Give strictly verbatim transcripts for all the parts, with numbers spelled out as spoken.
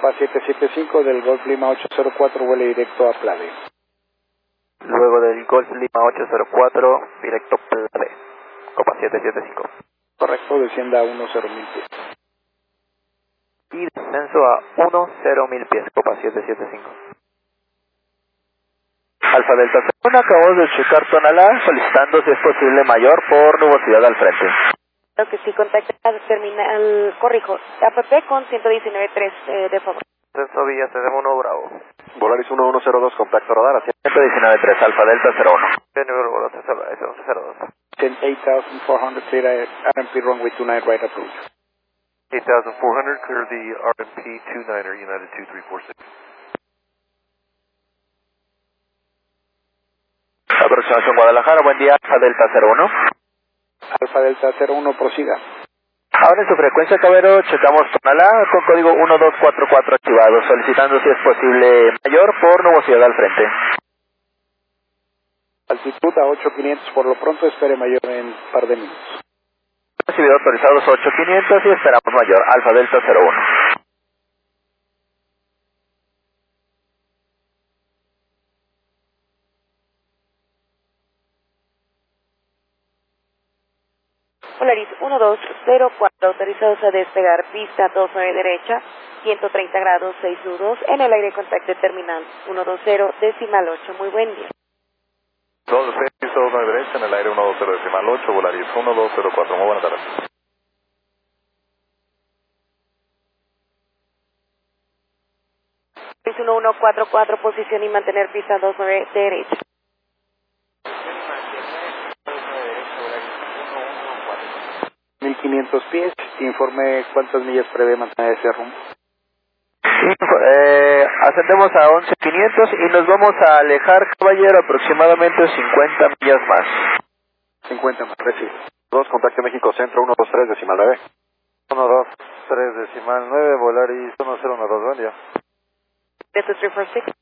Copa siete siete cinco del Golf Lima ocho cero cuatro, vuele directo a Plave. Luego del Golf Lima ocho cero cuatro, directo Plave. Copa siete siete cinco. Correcto, descienda a uno cero mil pies. Y descenso a uno cero mil pies, Copa siete siete cinco. Alfa Delta uno, acabamos de checar Tonalá, solicitando si es posible mayor por nubosidad al frente. Creo que sí, contacta al terminal, corrijo, A P P con ciento diecinueve punto tres, eh, de favor. Descenso Villa uno Bravo. Volaris uno uno cero dos, contacto radar, hacia ciento diecinueve punto tres, Alfa Delta cero uno. Nivel once cero dos. ten eight thousand four hundred feet at R M P runway two nine right approach. eight thousand four hundred, clear the R M P two niner, United two three four six. Aproximación Guadalajara, buen día, Alfa Delta cero uno. Alfa Delta cero uno, prosiga. Ahora en su frecuencia, Cabero, checamos Tonalá con código uno dos cuatro cuatro activado, solicitando si es posible mayor por nubosidad al frente. Altitud a ocho quinientos, por lo pronto espere mayor en un par de minutos. Recibido autorizados ocho quinientos y esperamos mayor, Alfa Delta cero uno. Polaris uno dos cero cuatro, autorizados a despegar, pista dos nueve derecha, ciento treinta grados, seis nudos, en el aire contacto terminal uno dos cero decimal ocho, muy buen día. dos seis dos nueve derecha, en el aire uno dos cero decimal ocho, Volaris uno dos cero cuatro, muy buenas tardes. Polaris uno uno cuatro cuatro, posición y mantener pista dos nueve derecha. mil quinientos pies, informe cuántas millas prevé mantener ese rumbo. Eh, ascendemos a once quinientos y nos vamos a alejar, caballero, aproximadamente cincuenta millas más. cincuenta más, recibe. dos, contacto México Centro, uno dos tres decimal nueve. uno dos tres decimal nueve, Volaris uno cero uno dos, buen día. Delta three four six.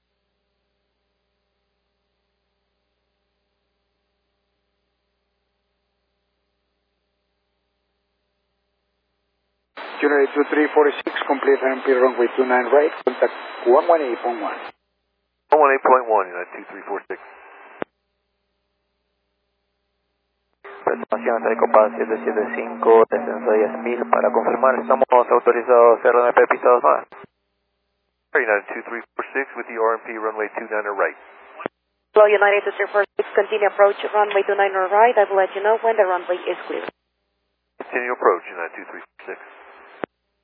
United two three four six, complete R M P runway two nine right, contact one one eight point one. one one eight point one, United two three four six. Estación de Copa siete siete cinco, descenso diez mil, para confirmar, estamos autorizados R M P pista dos nueve. United two three four six with the R M P runway two niner right. Hello, United two three four six, continue approach runway two nine right, I will let you know when the runway is clear. Continue approach, United two three four six.